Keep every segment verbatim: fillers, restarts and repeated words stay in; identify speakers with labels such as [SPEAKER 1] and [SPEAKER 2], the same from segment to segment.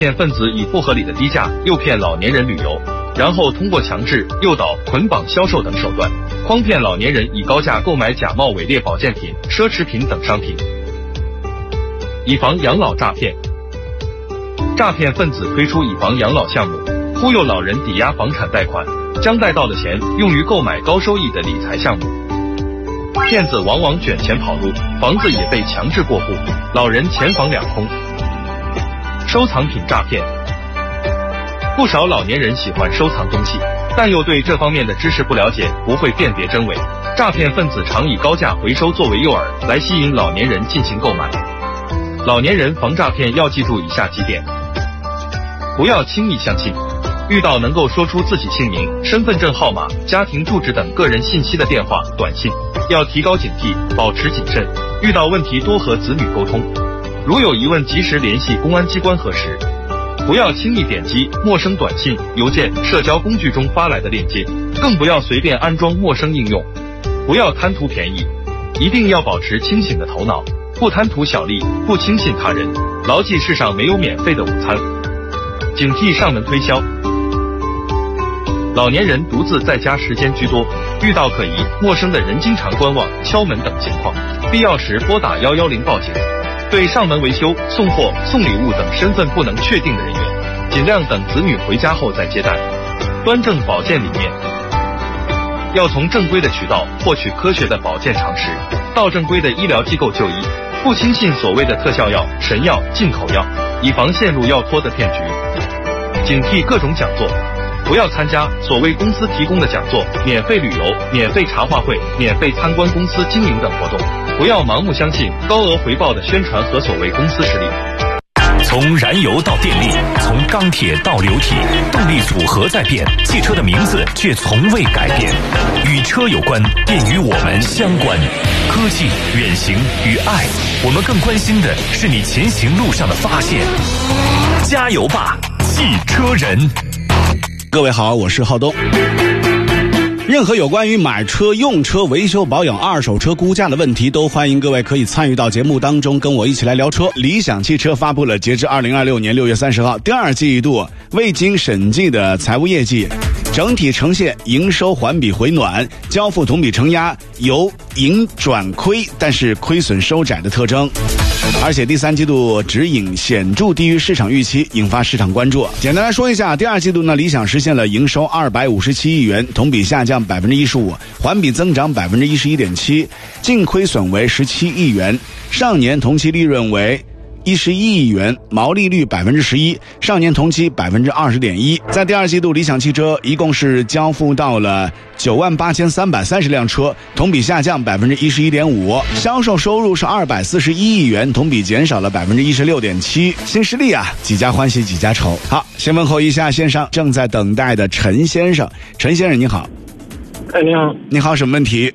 [SPEAKER 1] 骗分子以不合理的低价诱骗老年人旅游，然后通过强制、诱导、捆绑销售等手段，诓骗老年人以高价购买假冒伪劣保健品、奢侈品等商品，以房养老诈骗。诈骗分子推出以房养老项目，忽悠老人抵押房产贷款，将贷到的钱用于购买高收益的理财项目。骗子往往卷钱跑路，房子也被强制过户，老人钱房两空。收藏品诈骗，不少老年人喜欢收藏东西，但又对这方面的知识不了解，不会辨别真伪。诈骗分子常以高价回收作为诱饵，来吸引老年人进行购买。老年人防诈骗要记住以下几点：不要轻易相信，遇到能够说出自己姓名、身份证号码、家庭住址等个人信息的电话、短信，要提高警惕，保持谨慎。遇到问题多和子女沟通，如有疑问及时联系公安机关核实。不要轻易点击陌生短信、邮件、社交工具中发来的链接，更不要随便安装陌生应用。不要贪图便宜，一定要保持清醒的头脑，不贪图小利，不轻信他人，牢记世上没有免费的午餐。警惕上门推销，老年人独自在家时间居多，遇到可疑、陌生的人经常观望、敲门等情况，必要时拨打一一零报警。对上门维修、送货、送礼物等身份不能确定的人员，尽量等子女回家后再接待。端正保健理念，要从正规的渠道获取科学的保健常识，到正规的医疗机构就医，不轻信所谓的特效药、神药、进口药，以防陷入药托的骗局。警惕各种讲座，不要参加所谓公司提供的讲座、免费旅游、免费茶话会、免费参观公司经营等活动，不要盲目相信高额回报的宣传和所谓公司实力。
[SPEAKER 2] 从燃油到电力，从钢铁到流体，动力组合在变，汽车的名字却从未改变。与车有关，便与我们相关。科技、远行与爱，我们更关心的是你前行路上的发现。加油吧，汽车人！
[SPEAKER 3] 各位好，我是浩东。任何有关于买车、用车、维修保养、二手车估价的问题，都欢迎各位可以参与到节目当中，跟我一起来聊车。理想汽车发布了截至二零二六年六月三十号第二季度未经审计的财务业绩，整体呈现营收环比回暖，交付同比承压，由盈转亏，但是亏损收窄的特征。而且第三季度指引显著低于市场预期，引发市场关注。简单来说一下，第二季度呢，理想实现了营收二百五十七亿元，同比下降百分之一十五，环比增长百分之一十一点七，净亏损为十七亿元，上年同期利润为一十一亿元，毛利率百分之十一，上年同期百分之二十点一。在第二季度，理想汽车一共是交付到了九万八千三百三十辆车，同比下降百分之一十一点五，销售收入是二百四十一亿元，同比减少了百分之一十六点七。新势力啊，几家欢喜几家愁。好，先问候一下线上正在等待的陈先生。陈先生你好。
[SPEAKER 4] 哎，你好。
[SPEAKER 3] 你好，什么问题？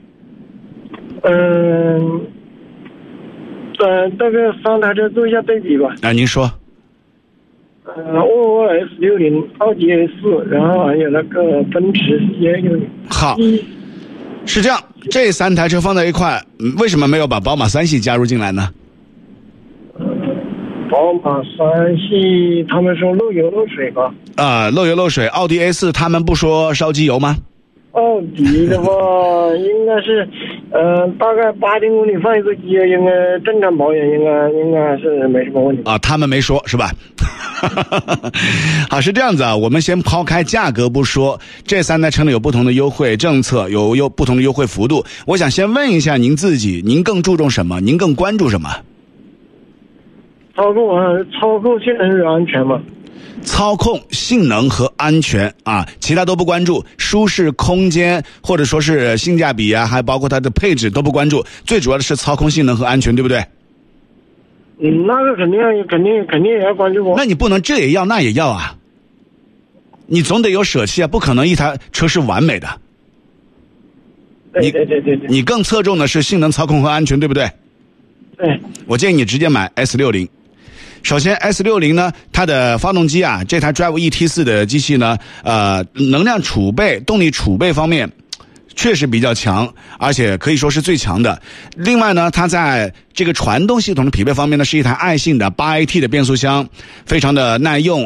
[SPEAKER 4] 嗯。呃，这个三台车做一下对比吧。
[SPEAKER 3] 啊，您说。
[SPEAKER 4] 呃，沃尔沃 S 六零、奥迪 A 四，然后还有那个奔驰 C A 六零。
[SPEAKER 3] 好，是这样，这三台车放在一块，为什么没有把宝马三系加入进来呢？
[SPEAKER 4] 呃，宝马三系他们说漏油漏水吧。
[SPEAKER 3] 啊、呃，漏油漏水。奥迪 A 四他们不说烧机油吗？
[SPEAKER 4] 奥迪的话，应该是，呃，大概八千公里放一次机油，应该正常保养，应该应该是没什么问题
[SPEAKER 3] 啊。他们没说是吧？好，是这样子啊。我们先抛开价格不说，这三台车呢有不同的优惠政策，有有不同的优惠幅度。我想先问一下您自己，您更注重什么？您更关注什么？
[SPEAKER 4] 操控啊，操控性能与安全嘛。
[SPEAKER 3] 操控、性能和安全啊，其他都不关注，舒适、空间或者说是性价比啊，还包括它的配置都不关注，最主要的是操控、性能和安全，对不对？
[SPEAKER 4] 嗯，那个肯定肯定肯定也要关注过。
[SPEAKER 3] 那你不能这也要那也要啊，你总得有舍弃啊，不可能一台车是完美的。
[SPEAKER 4] 对对对对对。
[SPEAKER 3] 你更侧重的是性能、操控和安全，对不对？
[SPEAKER 4] 对。
[SPEAKER 3] 我建议你直接买 S 六零。首先 S 六零 呢，它的发动机啊，这台 Drive E T 四 的机器呢，呃，能量储备、动力储备方面， 确实比较强，而且可以说是最强的。另外呢，它在这个传动系统的匹配方面呢，是一台爱信的 八 A T 的变速箱，非常的耐用。